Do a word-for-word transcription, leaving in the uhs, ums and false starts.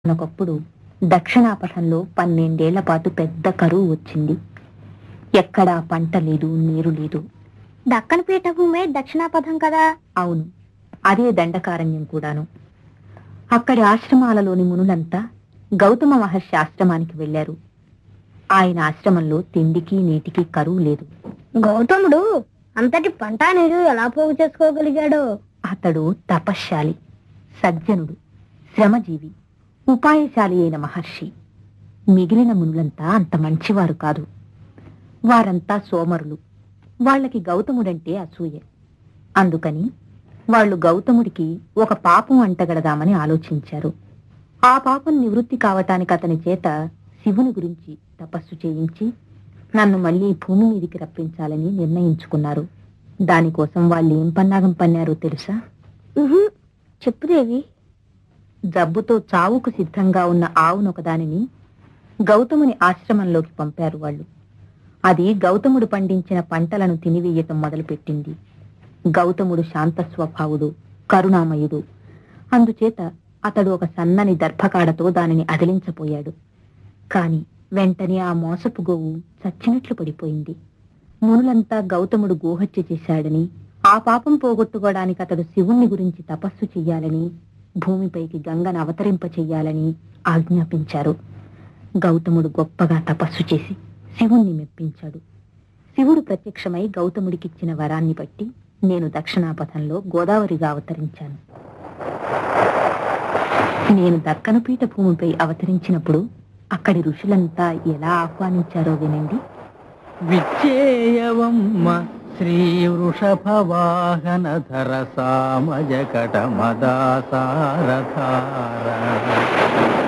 ఒకప్పుడు దక్షిణాపథంలో పన్నెండేళ్ల పాటు పెద్ద కరువు వచ్చింది. ఎక్కడా పంట లేదు, నీరు లేదు. దక్కన్ పీఠభూమే దక్షిణాపథం కదా. అవును, అదే దండకారణ్యం కూడాను. అక్కడి ఆశ్రమాలలోని మునులంతా గౌతమ మహర్షి ఆశ్రమానికి వెళ్లారు. ఆయన ఆశ్రమంలో తిండికి నీటికి కరువు లేదు. గౌతముడు అంతటి పంట నీరు ఎలా పోగు చేసుకోగలిగాడో. అతడు తపశ్శాలి, సజ్జనుడు, శ్రమజీవి, ఉపాయశాలి అయిన మహర్షి. మిగిలిన మునులంతా అంత మంచివారు కాదు. వారంతా సోమరులు. వాళ్ళకి గౌతముడంటే అసూయ. అందుకని వాళ్ళు గౌతముడికి ఒక పాపం అంటగడదామని ఆలోచించారు. ఆ పాపం నివృత్తి కావటానికి అతని చేత శివుని గురించి తపస్సు చేయించి నన్ను మళ్లీ భూమి మీదికి రప్పించాలని నిర్ణయించుకున్నారు. దానికోసం వాళ్ళు ఏం పన్నాగం పన్నారో తెలుసా? చెప్పుదేవి. జబ్బుతో చావుకు సిద్ధంగా ఉన్న ఆవునొకదానిని గౌతముని ఆశ్రమంలోకి పంపారు వాళ్ళు. అది గౌతముడు పండించిన పంటలను తినివేయటం మొదలుపెట్టింది. గౌతముడు శాంత స్వభావుడు, కరుణామయుడు. అందుచేత అతడు ఒక సన్నని దర్భకాడతో దానిని అదిలించపోయాడు. కాని వెంటనే ఆ మోసపు గోవు చచ్చినట్లు పడిపోయింది. మునులంతా గౌతముడు గోహత్య చేశాడని, ఆ పాపం పోగొట్టుకోవడానికి అతడు శివుణ్ణి గురించి తపస్సు చెయ్యాలని, భూమిపైకి గంగను అవతరింప చెయ్యాలని ఆజ్ఞాపించారు. గౌతముడు గొప్పగా తపస్సు చేసి శివుణ్ణి మెప్పించాడు. శివుడు ప్రత్యక్షమై గౌతముడికిచ్చిన వరాన్ని బట్టి నేను దక్షిణాపథంలో గోదావరిగా అవతరించాను. నేను దక్కను పీఠ భూమిపై అవతరించినప్పుడు అక్కడి ఋషులంతా ఎలా ఆహ్వానించారో వినండి. విచ్చేయవమ్మ శ్రీ వృషభవాహనధర సామజకట మదాసారధార